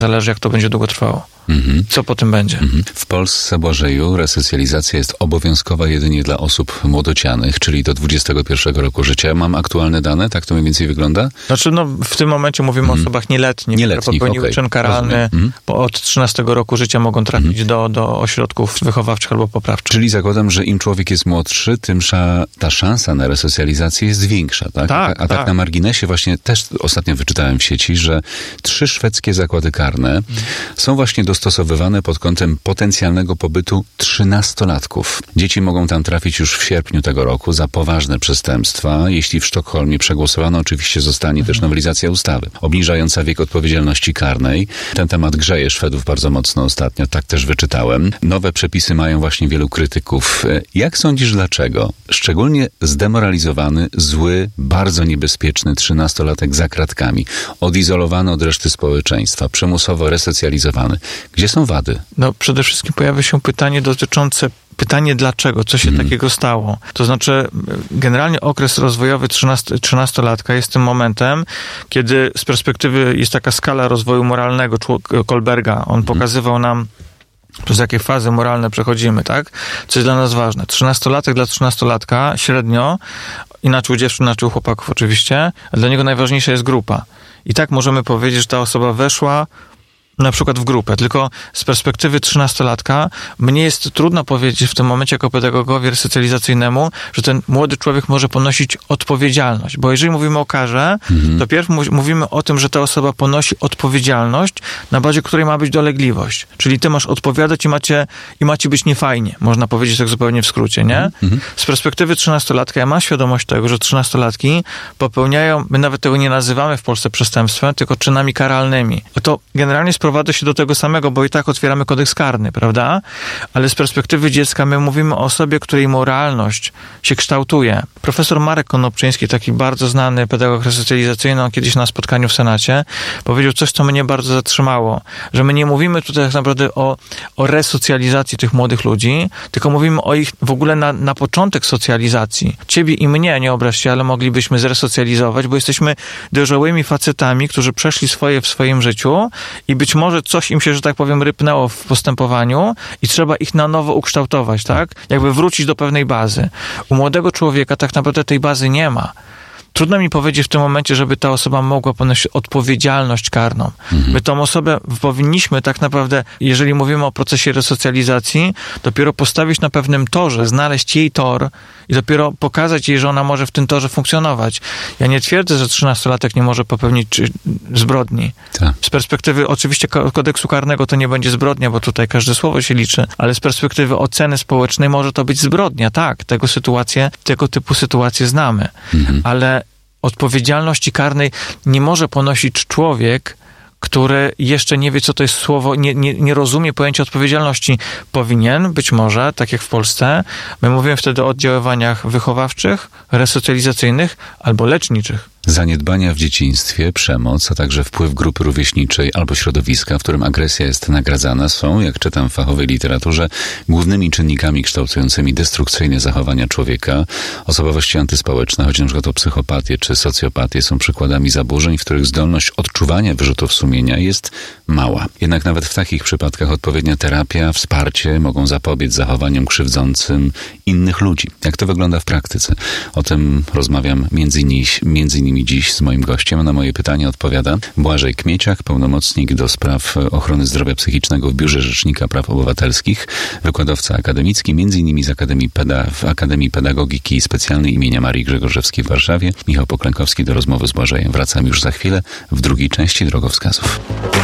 Zależy, jak to będzie długo trwało. Co po tym będzie? W Polsce, Błażeju, resocjalizacja jest obowiązkowa jedynie dla osób młodocianych, czyli do 21 roku życia. Mam aktualne dane? Tak to mniej więcej wygląda? Znaczy, w tym momencie mówimy o osobach nieletnich, które popełniły czyn karalny, bo od 13 roku życia mogą trafić do ośrodków wychowawczych albo poprawczych. Czyli zakładam, że im człowiek jest młodszy, tym ta szansa na resocjalizację jest większa, tak? Tak na marginesie właśnie też ostatnio wyczytałem w sieci, że 3 szwedzkie zakłady karne są właśnie dostosowywane pod kątem potencjalnego pobytu 13-latków. Dzieci mogą tam trafić już w sierpniu tego roku za poważne przestępstwa. Jeśli w Sztokholmie przegłosowano, oczywiście zostanie też nowelizacja ustawy obniżająca wiek odpowiedzialności karnej. Ten temat grzeje Szwedów bardzo mocno ostatnio, tak też wyczytałem. Nowe przepisy mają właśnie wielu krytyków. Jak sądzisz, dlaczego? Szczególnie zdemoralizowany, zły, bardzo niebezpieczny 13-latek za kratkami, odizolowany od reszty społeczeństwa, przymusowo resocjalizowany. Gdzie są wady? Przede wszystkim pojawia się pytanie dlaczego, co się takiego stało. To znaczy, generalnie okres rozwojowy 13-latka jest tym momentem, kiedy z perspektywy jest taka skala rozwoju moralnego Kohlberga. On pokazywał nam, przez jakie fazy moralne przechodzimy, tak? Co jest dla nas ważne. 13-latek dla 13-latka średnio, inaczej u dziewczyn, inaczej u chłopaków oczywiście, a dla niego najważniejsza jest grupa. I tak możemy powiedzieć, że ta osoba weszła na przykład w grupę, tylko z perspektywy 13-latka mnie jest trudno powiedzieć w tym momencie jako pedagogowi resocjalizacyjnemu, że ten młody człowiek może ponosić odpowiedzialność, bo jeżeli mówimy o karze, to pierw mówimy o tym, że ta osoba ponosi odpowiedzialność, na bazie której ma być dolegliwość. Czyli ty masz odpowiadać i macie być niefajnie, można powiedzieć tak zupełnie w skrócie, nie? Z perspektywy 13-latka ja mam świadomość tego, że 13-latki popełniają, my nawet tego nie nazywamy w Polsce przestępstwem, tylko czynami karalnymi. To generalnie sprowadza się do tego samego, bo i tak otwieramy kodeks karny, prawda? Ale z perspektywy dziecka my mówimy o osobie, której moralność się kształtuje. Profesor Marek Konopczyński, taki bardzo znany pedagog resocjalizacyjny, on kiedyś na spotkaniu w Senacie powiedział coś, co mnie bardzo zatrzymało, że my nie mówimy tutaj tak naprawdę o resocjalizacji tych młodych ludzi, tylko mówimy o ich w ogóle na początek socjalizacji. Ciebie i mnie, nie obraź się, ale moglibyśmy zresocjalizować, bo jesteśmy dojrzałymi facetami, którzy przeszli swoje w swoim życiu i być może coś im się, że tak powiem, rypnęło w postępowaniu i trzeba ich na nowo ukształtować, tak? Jakby wrócić do pewnej bazy. U młodego człowieka tak naprawdę tej bazy nie ma. Trudno mi powiedzieć w tym momencie, żeby ta osoba mogła ponosić odpowiedzialność karną. My tą osobę powinniśmy tak naprawdę, jeżeli mówimy o procesie resocjalizacji, dopiero postawić na pewnym torze, znaleźć jej tor i dopiero pokazać jej, że ona może w tym torze funkcjonować. Ja nie twierdzę, że 13-latek nie może popełnić zbrodni. Tak. Z perspektywy oczywiście kodeksu karnego to nie będzie zbrodnia, bo tutaj każde słowo się liczy, ale z perspektywy oceny społecznej może to być zbrodnia. Tak, tego typu sytuacje znamy. Ale odpowiedzialności karnej nie może ponosić człowiek, który jeszcze nie wie, co to jest słowo, nie rozumie pojęcia odpowiedzialności. Powinien, być może, tak jak w Polsce, my mówimy wtedy o oddziaływaniach wychowawczych, resocjalizacyjnych albo leczniczych. Zaniedbania w dzieciństwie, przemoc, a także wpływ grupy rówieśniczej albo środowiska, w którym agresja jest nagradzana, są, jak czytam w fachowej literaturze, głównymi czynnikami kształtującymi destrukcyjne zachowania człowieka. Osobowości antyspołeczne, choć na przykład o psychopatię czy socjopatię, są przykładami zaburzeń, w których zdolność odczuwania wyrzutów sumienia jest mała. Jednak nawet w takich przypadkach odpowiednia terapia, wsparcie mogą zapobiec zachowaniom krzywdzącym innych ludzi. Jak to wygląda w praktyce? O tym rozmawiam między innymi dziś z moim gościem. A na moje pytanie odpowiada Błażej Kmieciak, pełnomocnik do spraw ochrony zdrowia psychicznego w Biurze Rzecznika Praw Obywatelskich, wykładowca akademicki, m.in. w Akademii Pedagogiki Specjalnej imienia Marii Grzegorzewskiej w Warszawie. Michał Poklękowski do rozmowy z Błażejem. Wracam już za chwilę w drugiej części Drogowskazów.